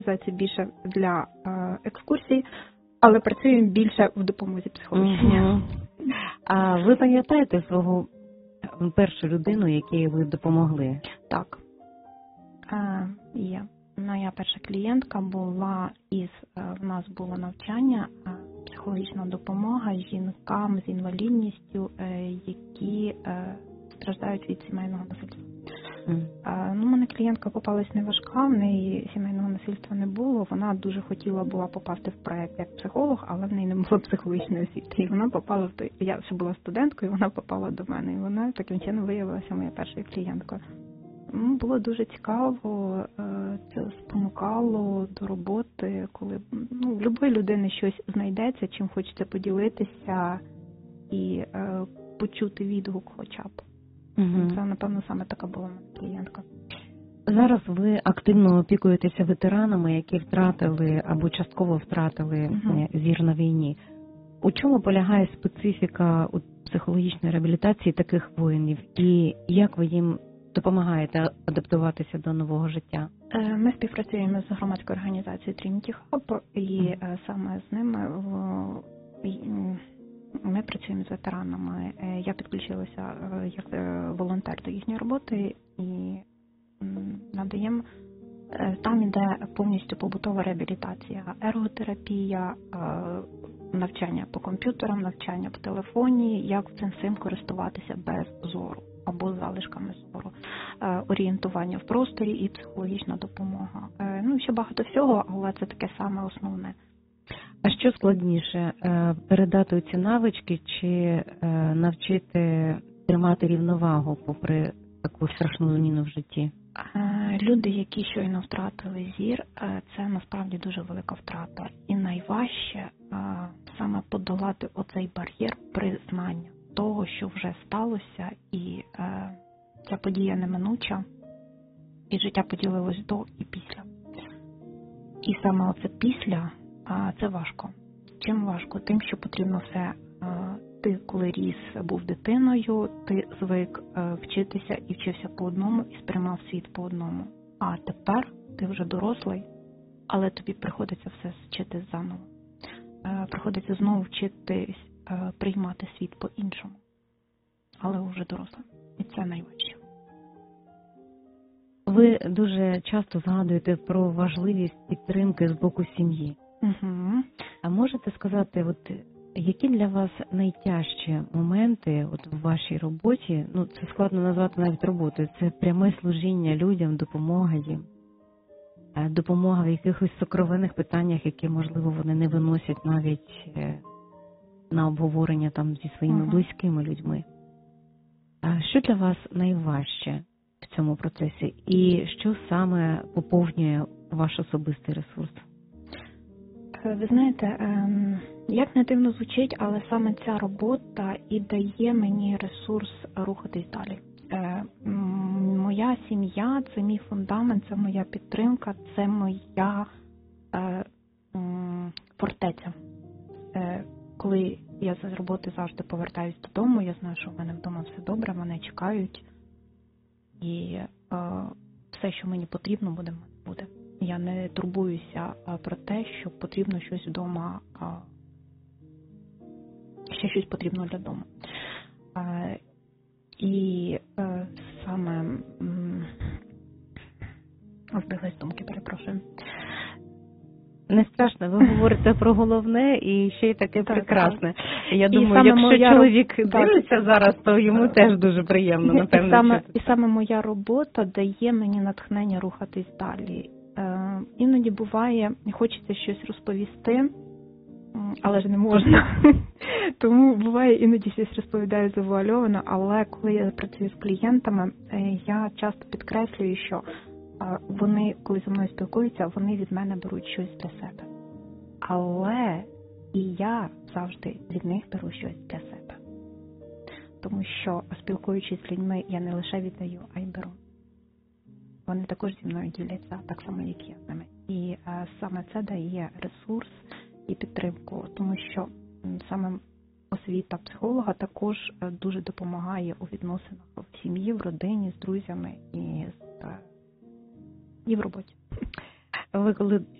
організації більше для екскурсій, але працюємо більше в допомозі психологічній. А ви пам'ятаєте свого першу людину, якій ви допомогли? Так, є. Моя перша клієнтка була в нас було навчання, психологічна допомога жінкам з інвалідністю, які страждають від сімейного насильства. У мене клієнтка попалась не важка, в неї сімейного насильства не було. Вона дуже хотіла була попасти в проект як психолог, але в неї не було психологічної освіти. І вона попала я ще була студенткою, вона попала до мене. І вона таким чином виявилася моєю першою клієнткою. Було дуже цікаво, це спонукало до роботи, коли в будь-якої людини щось знайдеться, чим хочеться поділитися і почути відгук хоча б. Це, напевно, саме така була моя клієнтка. Зараз ви активно опікуєтеся ветеранами, які втратили або частково втратили зір на війні. У чому полягає специфіка психологічної реабілітації таких воїнів і як ви їм допомагаєте адаптуватися до нового життя? Ми співпрацюємо з громадською організацією Trinity Hub і саме з ними ми працюємо з ветеранами. Я підключилася як волонтер до їхньої роботи і надаємо. Там іде повністю побутова реабілітація, ерготерапія, навчання по комп'ютерам, навчання по телефоні, як цим користуватися без зору або з залишками зору, орієнтування в просторі і психологічна допомога. Ще багато всього, але це таке саме основне. А що складніше, передати ці навички чи навчити тримати рівновагу попри таку страшну зміну в житті? Люди, які щойно втратили зір, це насправді дуже велика втрата. І найважче саме подолати оцей бар'єр признання того, що вже сталося, і ця подія неминуча, і життя поділилось до і після. І саме оце після, це важко. Чим важко? Тим, що потрібно все. Ти, коли ріс, був дитиною, ти звик вчитися і вчився по одному, і сприймав світ по одному. А тепер ти вже дорослий, але тобі приходиться все вчити заново. Приходиться знову вчитись приймати світ по-іншому. Але вже дорослим. І це найважче. Ви дуже часто згадуєте про важливість підтримки з боку сім'ї. А можете сказати, які для вас найтяжчі моменти в вашій роботі? Це складно назвати навіть роботою. Це пряме служіння людям, допомога їм. Допомога в якихось сокровенних питаннях, які, можливо, вони не виносять навіть на обговорення там зі своїми близькими людьми. А що для вас найважче в цьому процесі? І що саме поповнює ваш особистий ресурс? Ви знаєте, як не дивно звучить, але саме ця робота і дає мені ресурс рухатись далі. Моя сім'я – це мій фундамент, це моя підтримка, це моя фортеця. Коли я з роботи завжди повертаюсь додому, я знаю, що в мене вдома все добре, мене чекають. І все, що мені потрібно, буде. Я не турбуюся про те, що потрібно щось вдома, ще щось потрібно для дому. І саме збіглась думки, перепрошую. Не страшно, ви говорите про головне і ще й таке прекрасне. Я думаю, якщо чоловік дивиться зараз, то йому теж дуже приємно, напевно. І саме моя робота дає мені натхнення рухатись далі. Іноді буває, хочеться щось розповісти, але ж не можна. Тому буває, іноді щось розповідаю завуальовано, але коли я працюю з клієнтами, я часто підкреслюю, що вони, коли зі мною спілкуються, вони від мене беруть щось для себе. Але і я завжди від них беру щось для себе. Тому що, спілкуючись з людьми, я не лише віддаю, а й беру. Вони також зі мною діляться, так само, як я з ними. І саме це дає ресурс і підтримку, тому що саме освіта психолога також дуже допомагає у відносинах в сім'ї, в родині, з друзями і в роботі. ви коли